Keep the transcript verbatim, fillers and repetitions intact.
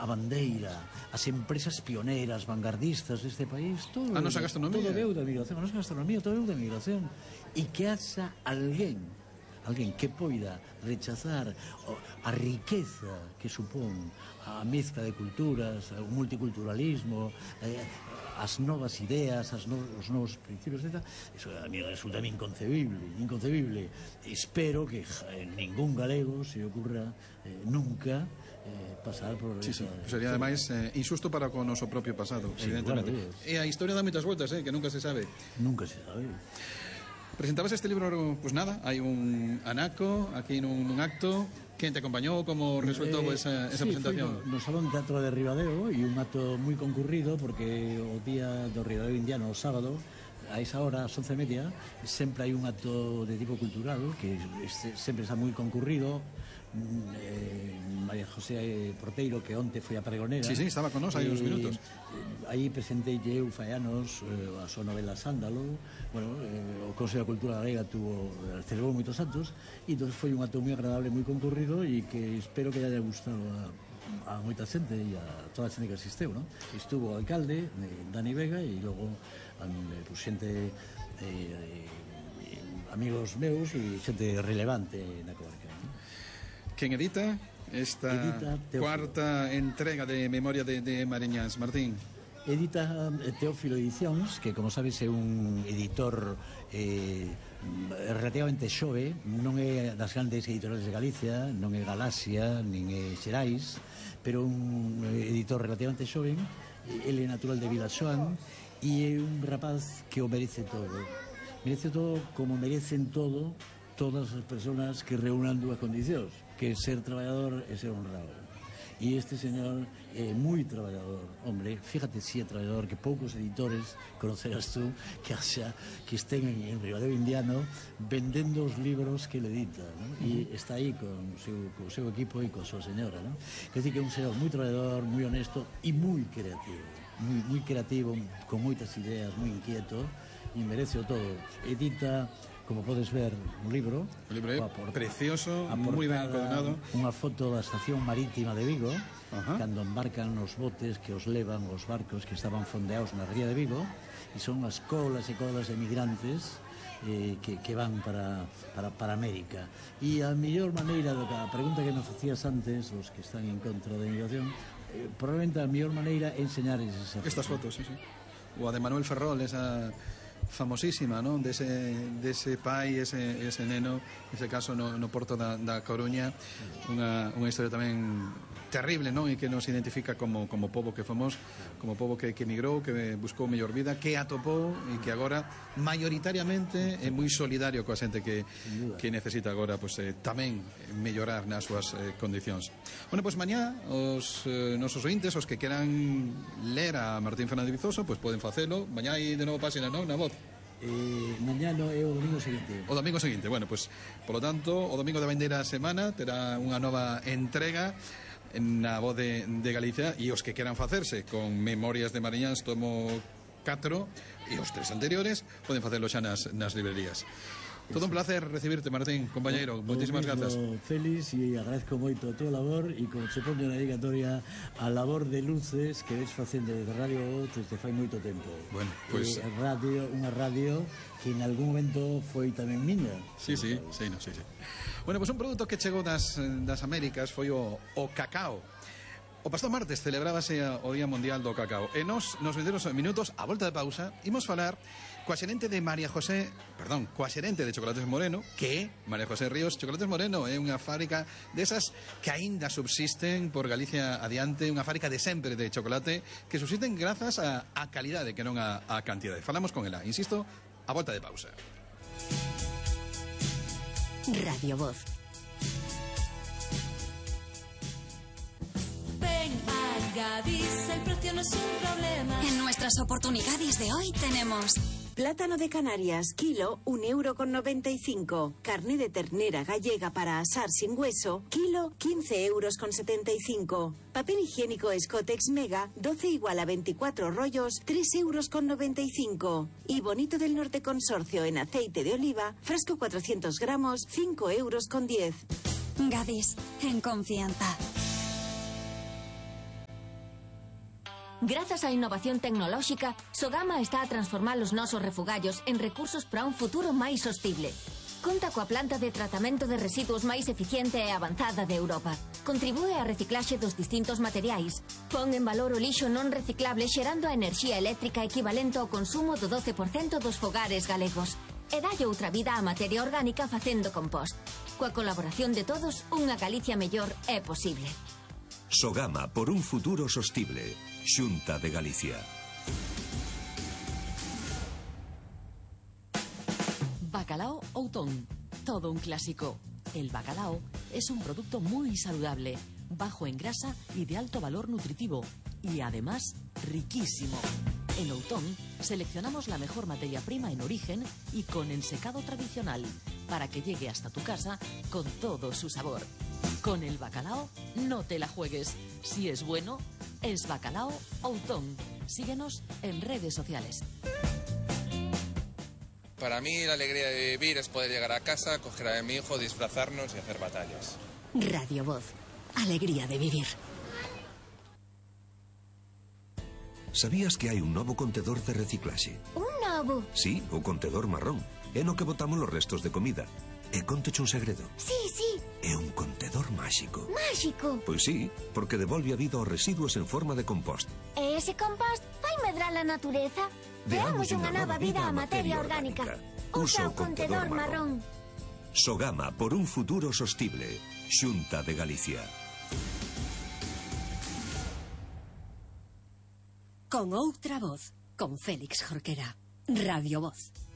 bandeira, as empresas pioneras, vanguardistas deste país, todo, a nosa gastronomía, todo veu da migración, a nosa gastronomía, todo veu da migración, e que haxa alguén alguén que poida rechazar a riqueza que supón a mezcla de culturas, o multiculturalismo, eh, as novas ideas, as no, os novos principios, etcétera. Eso a mí resulta inconcebible, inconcebible. Espero que eh, ningún galego se ocurra eh, nunca eh, pasar por sí, esa... sí. Sería ademais eh, insusto para con o noso propio pasado, sí, evidentemente. Claro, e a historia dá moitas voltas, eh, que nunca se sabe. Nunca se sabe. Presentabas este libro, pues nada, hai un anaco aquí nun, nun acto. Quen te acompañou? Como resultou eh, esa, esa sí, presentación? No, no Salón Teatro de Ribadeo, e un acto moi concurrido porque o día do Ribadeo Indiano, o sábado, a esa hora, ás once e media, sempre hai un acto de tipo cultural que este, sempre está moi concurrido. eh, María José Porteiro, que onte foi a pregonera, sí, sí, estaba con nos hai uns minutos. eh, aí presentei eu fai anos eh, a súa novela Sándalo. Bueno, eh, o Consello de Cultura Galega tuvo, celebrou moitos actos, e entón foi un acto moi agradable, moi concurrido, e que espero que haya gustado a, a moita xente e a toda a xente que asisteu, ¿no? Estuvo o alcalde, eh, Dani Vega, e logo eh, pues, xente eh, eh, amigos meus e xente relevante na comarca, ¿no? Quen edita esta edita cuarta entrega de Memoria de, de Mariñas, Martín? Edita Teófilo Edicións, que, como sabes, é un editor eh, relativamente xove, non é das grandes editoriales de Galicia, non é Galaxia, nin é Xerais, pero un editor relativamente xoven. Ele é natural de Vilaxoán e é un rapaz que o merece todo. Merece todo como merecen todo todas as persoas que reúnan dúas condicións, que é ser traballador e ser honrado. E este señor é moi traballador, hombre, fíjate si é traballador, que poucos editores conocerás tú que haxa, que estén en Ribadeo Indiano vendendo os libros que le edita, ¿no? E está aí con o seu, con o seu equipo e con a súa señora, ¿no? Quer dizer que é un señor moi traballador, moi honesto e moi creativo, moi, moi creativo, con moitas ideas, moi inquieto, e merece o todo. Edita, como podes ver, un libro, un libro porta, precioso, moi ben encuadernado, unha foto da estación marítima de Vigo, uh-huh. cando embarcan os botes que os levan os barcos que estaban fondeados na ría de Vigo, e son as colas e colas de migrantes eh, que, que van para, para, para América. E a mellor maneira, do que a pregunta que nos facías antes, os que están en contra da inmigración, eh, probablemente a mellor maneira é enseñar esas estas fotos, sí, sí. O a de Manuel Ferrol, esa famosísima, ¿no? De ese, de ese pai, ese, ese neno, ese caso no, no Porto da, da Coruña, unha, unha historia tamén terrible, ¿no? E que nos identifica como, como pobo que fomos, como pobo que, que emigrou, que buscou mellor vida, que atopou e que agora maioritariamente é moi solidario coa xente que, que necesita agora pues, eh, tamén mellorar nas súas eh, condicións. Bueno, pues mañá os eh, nosos ointes, os que queran ler a Martín Fernández Vizoso, pues poden facelo. Mañá hai de novo página, non? Na Voz. Eh, mañá no é o domingo seguinte. O domingo seguinte, bueno, pues polo tanto, o domingo da vindeira semana terá unha nova entrega na Voz de, de Galicia, e os que queran facerse con Memorias de Mariñáns tomo catro e os tres anteriores poden facelo xa nas, nas librerías. Todo un placer recibirte, Martín, compañeiro. Moitísimas grazas. Félix, e agradezco moito a tua labor, e como se pone na dedicatoria, a labor de luces que ves facendo desde Radio Voz desde fai moito tempo. Bueno, pues... Eh, radio, unha radio que en algún momento foi tamén miña. Sí, sí, sí, no, sí, sí. Bueno, pues un produto que chegou das, das Américas foi o, o cacao. O pasado martes celebrábase o Día Mundial do Cacao, e nos, nos vendeiros minutos, a volta de pausa, imos falar coa xerente de María José, perdón, coa xerente de Chocolates Moreno, que é María José Ríos. Chocolates Moreno é unha fábrica desas que aínda subsisten por Galicia adiante, unha fábrica de sempre de chocolate que subsisten grazas a, a calidade, que non a, a cantidade. Falamos con ela, insisto, a volta de pausa. Radio Voz. Gadis, el precio no es un problema. En nuestras oportunidades de hoy tenemos plátano de Canarias, kilo, un euro con noventa y cinco. Carne de ternera gallega para asar sin hueso, kilo, quince euros con setenta y cinco. Papel higiénico Escotex Mega, doce igual a veinticuatro rollos, tres euros con noventa y cinco. Y Bonito del Norte Consorcio en aceite de oliva, frasco cuatrocientos gramos, cinco euros con diez. Gadis, en confianza. Grazas á innovación tecnolóxica, Sogama está a transformar os nosos refugallos en recursos para un futuro máis sostible. Conta coa planta de tratamento de residuos máis eficiente e avanzada de Europa. Contribúe á reciclaxe dos distintos materiais. Pon en valor o lixo non reciclable xerando a enerxía eléctrica equivalente ao consumo do doce por cento dos fogares galegos. E dalle outra vida á materia orgánica facendo compost. Coa colaboración de todos, unha Galicia mellor é posible. Sogama por un futuro sostible. Xunta de Galicia. Bacalao Outón, todo un clásico. El bacalao es un producto muy saludable, bajo en grasa y de alto valor nutritivo, y además riquísimo. En Outón seleccionamos la mejor materia prima en origen y con ensecado tradicional, para que llegue hasta tu casa con todo su sabor. Con el bacalao no te la juegues. Si es bueno, es Bacalao Outón. Síguenos en redes sociales. Para mí la alegría de vivir es poder llegar a casa, coger a mi hijo, disfrazarnos y hacer batallas. Radio Voz. Alegría de vivir. Sabías que hai un novo contedor de reciclaxe? Un novo? Sí, o contedor marrón. É no que botamos os restos de comida. E conteche un segredo. Sí, sí. É un contedor máxico. Máxico? Pois sí, porque devolve a vida aos residuos en forma de compost. E ese compost vai medrar a natureza? Deamos unha nova vida á materia orgánica. Usa o contedor marrón. Sogama por un futuro sostible. Xunta de Galicia. Con outra voz, con Félix Jorquera. Radio Voz.